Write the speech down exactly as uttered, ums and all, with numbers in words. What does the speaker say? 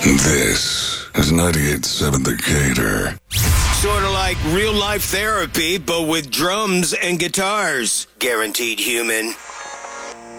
This is ninety-eight point seven The Gator. Sort of like real life therapy, but with drums and guitars. Guaranteed Human.